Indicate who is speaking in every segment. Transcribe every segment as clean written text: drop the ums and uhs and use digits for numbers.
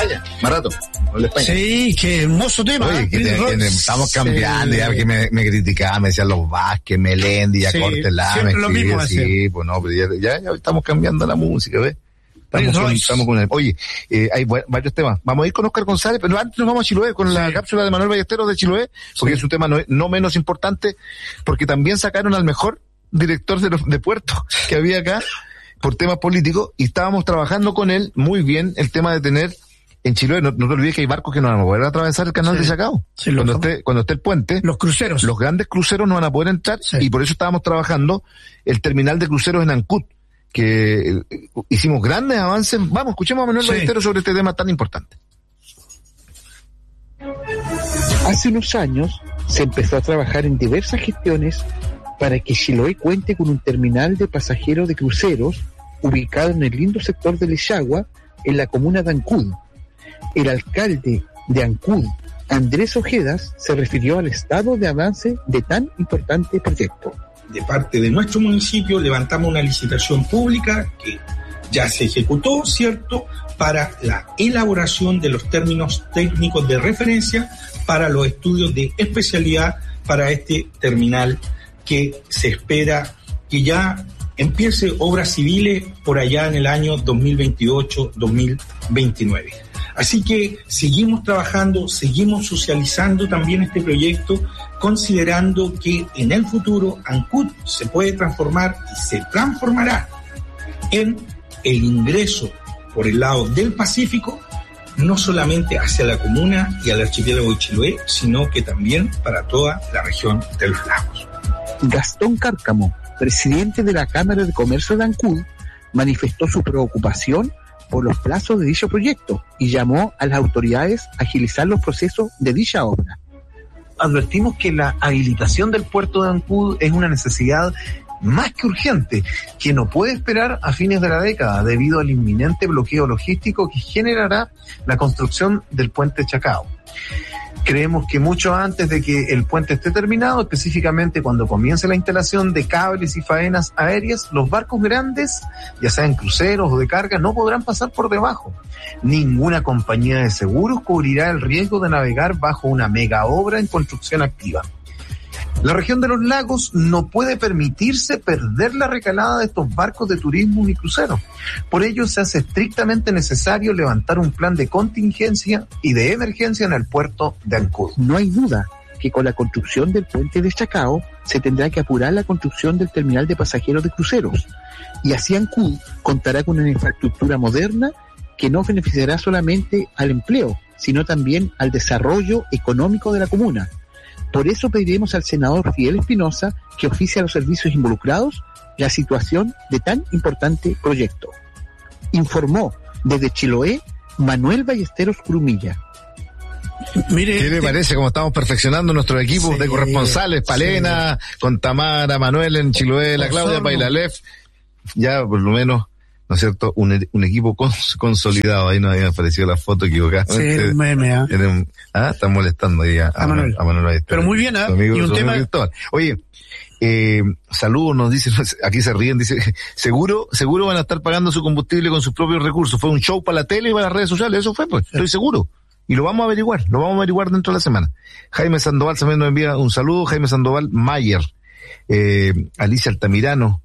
Speaker 1: España, más rato. Gol de España.
Speaker 2: Sí, qué hermoso tema.
Speaker 1: Oye, que estamos cambiando, ya que me criticaban, me decían los Vázquez, Melendi, ya córtela,
Speaker 2: siempre lo mismo.
Speaker 1: Sí, pues no, pero ya estamos cambiando la música, ¿ves? Estamos con él. Oye, hay varios temas. Vamos a ir con Oscar González, pero antes nos vamos a Chiloé con la cápsula de Manuel Ballesteros de Chiloé, porque es un tema no menos importante, porque también sacaron al mejor director de puerto que había acá por temas políticos, y estábamos trabajando con él muy bien el tema de tener en Chiloé, no te olvides que hay barcos que no van a poder atravesar el canal de Chacao. Sí, cuando esté el puente,
Speaker 2: los cruceros,
Speaker 1: los grandes cruceros no van a poder entrar, y por eso estábamos trabajando el terminal de cruceros en Ancud, que hicimos grandes avances. Vamos, escuchemos a Manuel Ballesteros sobre este tema tan importante.
Speaker 3: Hace unos años se empezó a trabajar en diversas gestiones para que Chiloé cuente con un terminal de pasajeros de cruceros ubicado en el lindo sector de Lechagua, en la comuna de Ancud. El alcalde de Ancud, Andrés Ojedas, se refirió al estado de avance de tan importante proyecto.
Speaker 4: De parte de nuestro municipio levantamos una licitación pública que ya se ejecutó, ¿cierto?, para la elaboración de los términos técnicos de referencia para los estudios de especialidad para este terminal, que se espera que ya empiece obras civiles por allá en el año 2028-2029. Así que seguimos trabajando, seguimos socializando también este proyecto, considerando que en el futuro Ancud se puede transformar y se transformará en el ingreso por el lado del Pacífico, no solamente hacia la comuna y al archipiélago de Chiloé, sino que también para toda la región de los lagos.
Speaker 3: Gastón Cárcamo, presidente de la Cámara de Comercio de Ancud, manifestó su preocupación por los plazos de dicho proyecto y llamó a las autoridades a agilizar los procesos de dicha obra.
Speaker 5: Advertimos que la habilitación del puerto de Ancud es una necesidad más que urgente, que no puede esperar a fines de la década debido al inminente bloqueo logístico que generará la construcción del puente Chacao. Creemos que mucho antes de que el puente esté terminado, específicamente cuando comience la instalación de cables y faenas aéreas, los barcos grandes, ya sean cruceros o de carga, no podrán pasar por debajo. Ninguna compañía de seguros cubrirá el riesgo de navegar bajo una mega obra en construcción activa. La región de los lagos no puede permitirse perder la recalada de estos barcos de turismo y cruceros. Por ello se hace estrictamente necesario levantar un plan de contingencia y de emergencia en el puerto de Ancud.
Speaker 3: No hay duda que con la construcción del puente de Chacao se tendrá que apurar la construcción del terminal de pasajeros de cruceros, y así Ancud contará con una infraestructura moderna que no beneficiará solamente al empleo, sino también al desarrollo económico de la comuna. Por eso pediremos al senador Fidel Espinosa que oficie a los servicios involucrados la situación de tan importante proyecto. Informó desde Chiloé Manuel Ballesteros Crumilla.
Speaker 1: Mire, ¿qué le parece cómo estamos perfeccionando nuestro equipo de corresponsales? Palena, con Tamara, Manuel en Chiloé, la Claudia Pailalef, ya por lo menos, ¿no es cierto? Un equipo consolidado. Ahí nos había aparecido la foto equivocada.
Speaker 2: Sí, meme,
Speaker 1: están molestando ahí a Manuel Ballesteros.
Speaker 2: Pero muy bien,
Speaker 1: y un tema. Oye, saludos, nos dicen, aquí se ríen, dice, seguro van a estar pagando su combustible con sus propios recursos. Fue un show para la tele y para las redes sociales, eso fue, pues, estoy seguro. Y lo vamos a averiguar dentro de la semana. Jaime Sandoval también nos envía un saludo, Jaime Sandoval Mayer, Alicia Altamirano,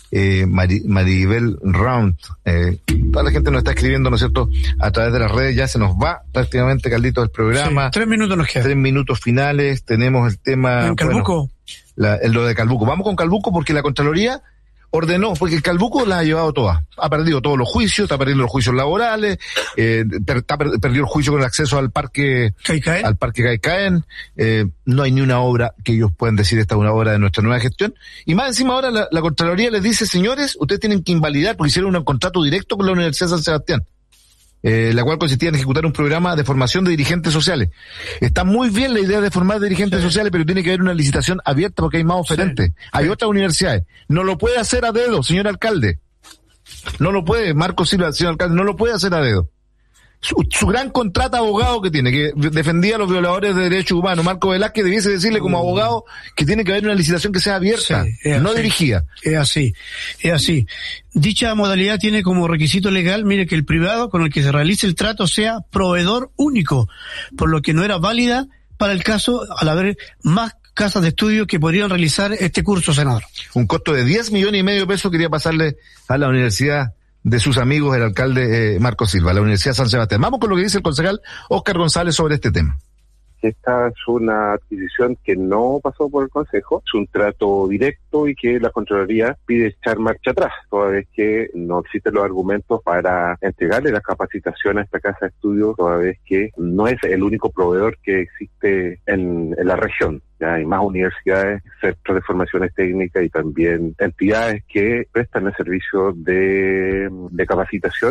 Speaker 1: Maribel Round, toda la gente nos está escribiendo, ¿no es cierto?, a través de las redes. Ya se nos va prácticamente, Carlitos, el programa.
Speaker 2: 3 minutos nos quedan.
Speaker 1: 3 minutos finales, tenemos el tema...
Speaker 2: ¿En Calbuco?
Speaker 1: Lo de Calbuco. Vamos con Calbuco porque la Contraloría ordenó, porque el Calbuco la ha llevado toda. Ha perdido todos los juicios, está perdiendo los juicios laborales, perdió el juicio con el acceso al parque Caicaén. No hay ni una obra que ellos puedan decir esta es una obra de nuestra nueva gestión. Y más encima ahora la Contraloría les dice, señores, ustedes tienen que invalidar porque hicieron un contrato directo con la Universidad de San Sebastián. La cual consistía en ejecutar un programa de formación de dirigentes sociales. Está muy bien la idea de formar dirigentes sociales, pero tiene que haber una licitación abierta porque hay más oferentes. Hay otras universidades. No lo puede hacer a dedo, señor alcalde. No lo puede, Marco Silva, señor alcalde, no lo puede hacer a dedo. su gran contrata abogado que tiene, que defendía a los violadores de derechos humanos, Marco Velázquez, debiese decirle como abogado que tiene que haber una licitación que sea abierta, no dirigida.
Speaker 2: Es así. Dicha modalidad tiene como requisito legal, mire, que el privado con el que se realice el trato sea proveedor único, por lo que no era válida para el caso al haber más casas de estudio que podrían realizar este curso, senador.
Speaker 1: Un costo de 10,5 millones de pesos quería pasarle a la universidad de sus amigos, el alcalde Marco Silva, la Universidad San Sebastián. Vamos con lo que dice el concejal Óscar González sobre este tema.
Speaker 6: Esta es una adquisición que no pasó por el Consejo, es un trato directo y que la Contraloría pide echar marcha atrás, toda vez que no existen los argumentos para entregarle la capacitación a esta casa de estudio, toda vez que no es el único proveedor que existe en la región. Ya hay más universidades, centros de formaciones técnicas y también entidades que prestan el servicio de capacitación.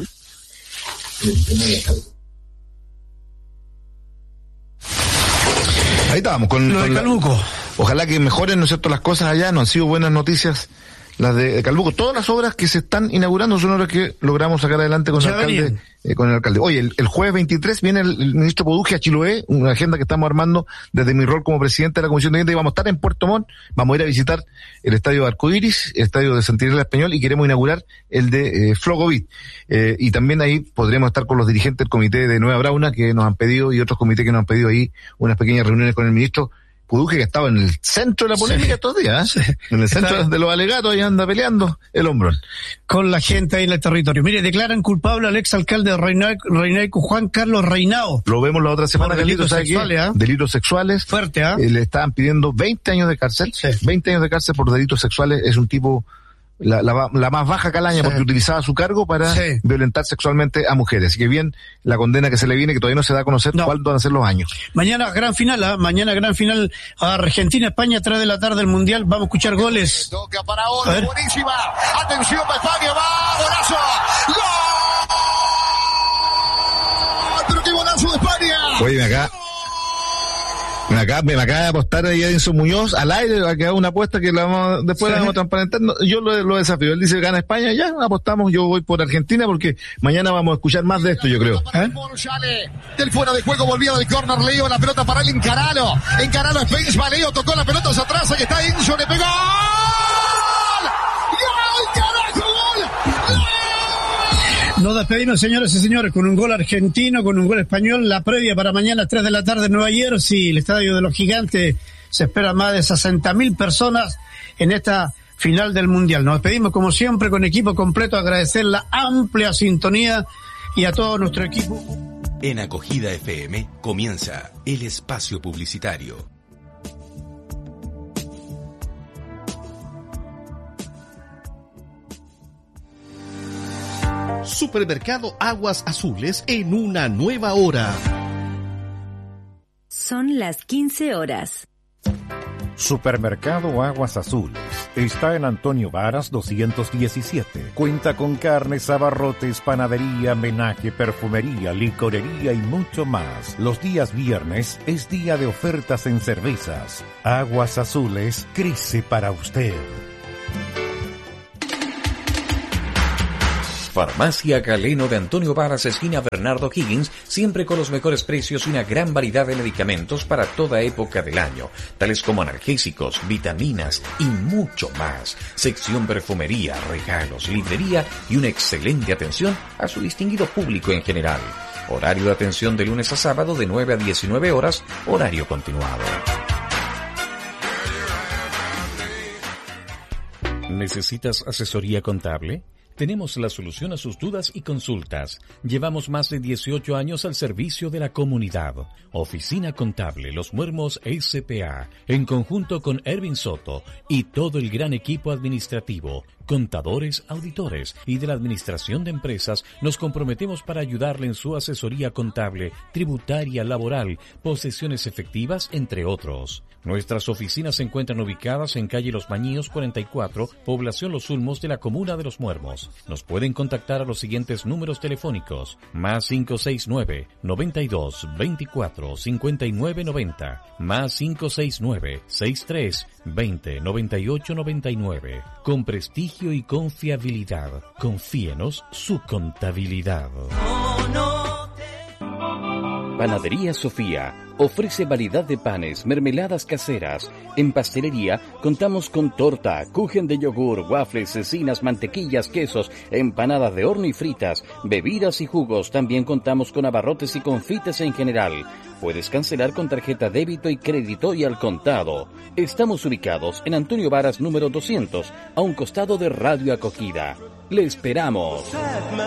Speaker 1: Ahí estábamos con
Speaker 2: lo de Calbuco.
Speaker 1: Ojalá que mejoren, ¿no es cierto?, las cosas allá. No han sido buenas noticias las de Calbuco. Todas las obras que se están inaugurando son obras que logramos sacar adelante con el alcalde. Oye, el jueves 23 viene el ministro Poduje a Chiloé, una agenda que estamos armando desde mi rol como presidente de la Comisión de Vivienda, y vamos a estar en Puerto Montt, vamos a ir a visitar el estadio de Arcoiris, el estadio de Centinela Español, y queremos inaugurar el de Flogovit. Y también ahí podremos estar con los dirigentes del comité de Nueva Brauna que nos han pedido, y otros comités que nos han pedido ahí unas pequeñas reuniones con el ministro Poduje, que estaba en el centro de la polémica estos días, en el centro de los alegatos, ahí anda peleando el hombrón.
Speaker 2: Con la gente ahí en el territorio. Mire, declaran culpable al exalcalde de Reinaico, Juan Carlos Reinao.
Speaker 1: Lo vemos la otra semana,
Speaker 2: delitos sexuales,
Speaker 1: delitos sexuales.
Speaker 2: Fuerte,
Speaker 1: le estaban pidiendo 20 años de cárcel. 20 años de cárcel por delitos sexuales. Es un tipo, la más baja calaña, porque utilizaba su cargo para violentar sexualmente a mujeres. Así que bien, la condena que se le viene, que todavía no se da a conocer cuáles van a ser los años.
Speaker 2: Mañana gran final, a Argentina-España, 3 de la tarde el Mundial. Vamos a escuchar goles.
Speaker 7: Toca para ahora, buenísima. Atención, España, va, golazo. ¡Gol! Pero qué golazo de España.
Speaker 1: Oye, me acaba de apostar ahí Edinson Muñoz al aire, va a quedar una apuesta que después la vamos a transparentar. Yo lo desafío. Él dice gana España, ya apostamos. Yo voy por Argentina porque mañana vamos a escuchar más de esto, yo creo.
Speaker 7: Del fuera de juego, volvía del córner, Leo, la pelota para él, encaralo Spence, va Leo, tocó la pelota hacia atrás, ahí está Enzo, le pegó. ¡Gol! ¡Carajo, gol!
Speaker 2: Nos despedimos, señoras y señores, con un gol argentino, con un gol español. La previa para mañana, 3 de la tarde en Nueva Jersey, el estadio de los Gigantes. Se espera más de 60,000 personas en esta final del Mundial. Nos despedimos, como siempre, con equipo completo. Agradecer la amplia sintonía y a todo nuestro equipo.
Speaker 8: En Acogida FM comienza el espacio publicitario.
Speaker 9: Supermercado Aguas Azules en una nueva hora.
Speaker 10: Son las 15 horas.
Speaker 11: Supermercado Aguas Azules está en Antonio Varas 217. Cuenta con carnes, abarrotes, panadería, menaje, perfumería, licorería y mucho más. Los días viernes es día de ofertas en cervezas. Aguas Azules crece para usted.
Speaker 12: Farmacia Galeno de Antonio Varas, esquina Bernardo Higgins, siempre con los mejores precios y una gran variedad de medicamentos para toda época del año, tales como analgésicos, vitaminas y mucho más. Sección perfumería, regalos, librería y una excelente atención a su distinguido público en general. Horario de atención de lunes a sábado de 9 a 19 horas, horario continuado.
Speaker 13: ¿Necesitas asesoría contable? Tenemos la solución a sus dudas y consultas. Llevamos más de 18 años al servicio de la comunidad. Oficina Contable Los Muermos S.p.A. en conjunto con Ervin Soto y todo el gran equipo administrativo, contadores, auditores y de la administración de empresas, nos comprometemos para ayudarle en su asesoría contable, tributaria, laboral, posesiones efectivas, entre otros. Nuestras oficinas se encuentran ubicadas en calle Los Mañíos 44, población Los Ulmos de la comuna de Los Muermos. Nos pueden contactar a los siguientes números telefónicos: más 569 92 24 59 90, más 569 63 20 98 99. Con prestigio y confiabilidad. Confíenos su contabilidad.
Speaker 14: Panadería Sofía ofrece variedad de panes, mermeladas caseras. En pastelería contamos con torta, kuchen de yogur, waffles, cecinas, mantequillas, quesos, empanadas de horno y fritas, bebidas y jugos. También contamos con abarrotes y confites en general. Puedes cancelar con tarjeta débito y crédito y al contado. Estamos ubicados en Antonio Varas número 200, a un costado de Radio Acogida. ¡Le esperamos!